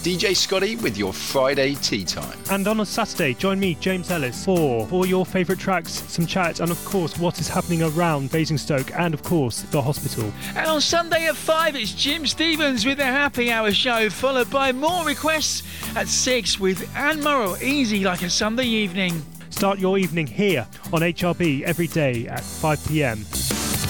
DJ Scotty with your Friday tea time. And on a Saturday, join me, James Ellis, for all your favourite tracks, some chat, and of course what is happening around Basingstoke and of course the hospital. And on Sunday at 5 it's Jim Stevens with the Happy Hour show, followed by more requests at 6 with Anne Murrell, Easy Like a Sunday Evening. Start your evening here on HRB every day at 5 p.m.